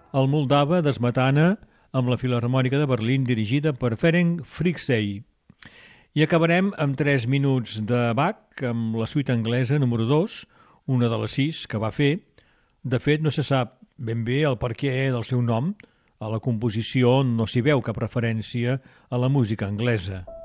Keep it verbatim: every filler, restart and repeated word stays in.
el Moldava de Smetana amb la Filharmònica de Berlín dirigida per Ferenc Fricsay. I acabarem amb tres minuts de Bach amb la suite anglesa número dos, una de les sis que va fer. De fet, no se sap ben bé el perquè del seu nom. A la composició no s'hi veu cap referència a la música anglesa.